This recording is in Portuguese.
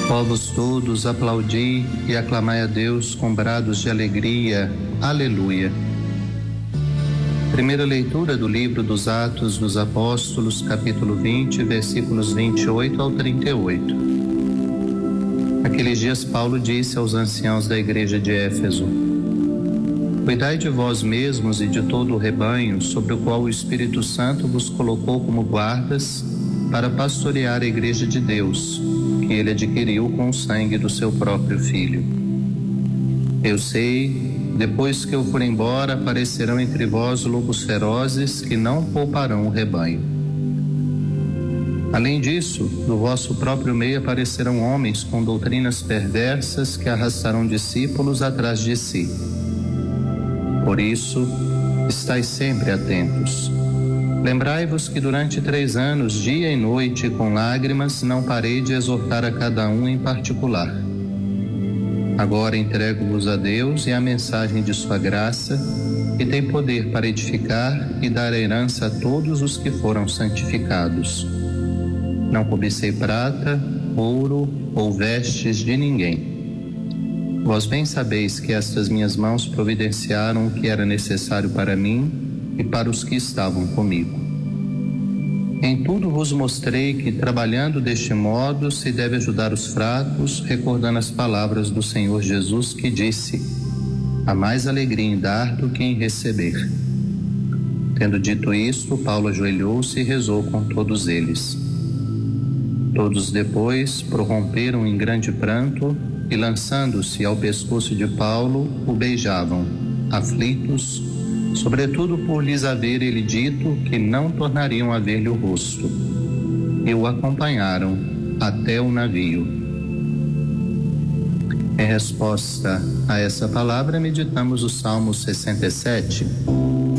Povos todos, aplaudi e aclamai a Deus com brados de alegria. Aleluia. Primeira leitura do livro dos Atos dos Apóstolos, capítulo 20, versículos 28 ao 38. Naqueles dias Paulo disse aos anciãos da igreja de Éfeso: Cuidai de vós mesmos e de todo o rebanho, sobre o qual o Espírito Santo vos colocou como guardas, para pastorear a igreja de Deus, que ele adquiriu com o sangue do seu próprio Filho. Eu sei, depois que eu for embora, aparecerão entre vós lobos ferozes que não pouparão o rebanho. Além disso, do vosso próprio meio aparecerão homens com doutrinas perversas que arrastarão discípulos atrás de si. Por isso, estais sempre atentos. Lembrai-vos que durante 3 anos, dia e noite, com lágrimas, não parei de exortar a cada um em particular. Agora entrego-vos a Deus e a mensagem de sua graça, que tem poder para edificar e dar herança a todos os que foram santificados. Não cobicei prata, ouro ou vestes de ninguém. Vós bem sabeis que estas minhas mãos providenciaram o que era necessário para mim e para os que estavam comigo. Em tudo vos mostrei que, trabalhando deste modo, se deve ajudar os fracos, recordando as palavras do Senhor Jesus, que disse: há mais alegria em dar do que em receber. Tendo dito isto, Paulo ajoelhou-se e rezou com todos eles. Todos depois prorromperam em grande pranto e, lançando-se ao pescoço de Paulo, o beijavam, aflitos, sobretudo por lhes haver ele dito que não tornariam a ver-lhe o rosto, e o acompanharam até o navio. Em resposta a essa palavra, meditamos o Salmo 67.